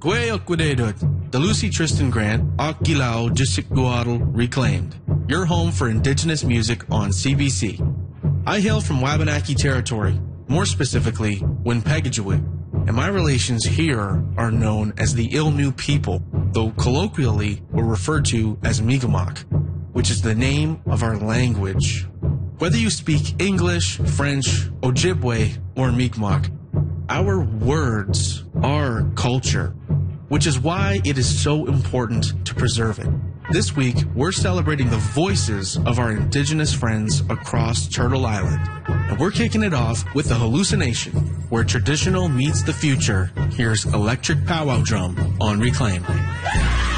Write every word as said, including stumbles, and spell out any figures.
Gwe Okwadedut, Delusi Tristan Grant, Akilao Jisikguadal Reclaimed. Your home for indigenous music on C B C. I hail from Wabanaki territory, more specifically, Winpegajuit, and my relations here are known as the Ilnu people, though colloquially we're referred to as Mi'kmaq, which is the name of our language. Whether you speak English, French, Ojibwe, or Mi'kmaq, our words are culture, which is why it is so important to preserve it. This week, we're celebrating the voices of our indigenous friends across Turtle Island. And we're kicking it off with the Hallucination, where traditional meets the future. Here's Electric Powwow Drum on Reclaim.